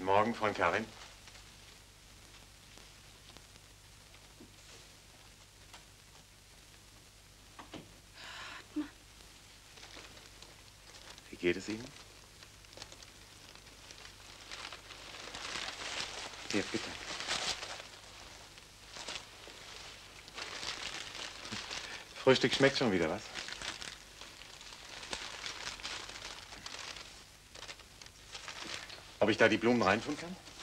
Morgen, Freund Karin. Hartmann. Wie geht es Ihnen? Hier, bitte. Das Frühstück schmeckt schon wieder, was? Ob ich da die Blumen reintun kann?